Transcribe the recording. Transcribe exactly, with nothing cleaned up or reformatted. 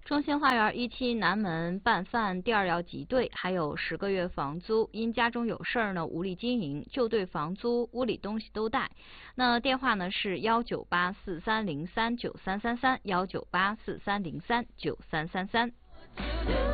中心花园一期南门办饭，第二要挤兑，还有十个月房租。因家中有事儿呢，无力经营，就兑房租，屋里东西都带。那电话呢是幺九八四三零三九三三三，幺九八四三零三九三三三。